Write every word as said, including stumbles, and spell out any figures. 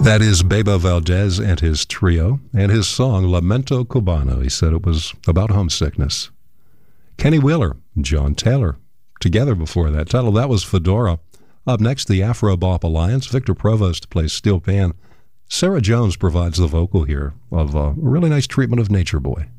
That is Beba Valdez and his trio, and his song, Lamento Cubano. He said it was about homesickness. Kenny Wheeler, John Taylor, together before that title. That was Fedora. Up next, the Afro Bop Alliance. Victor Provost plays steel pan. Sarah Jones provides the vocal here of a really nice treatment of Nature Boy.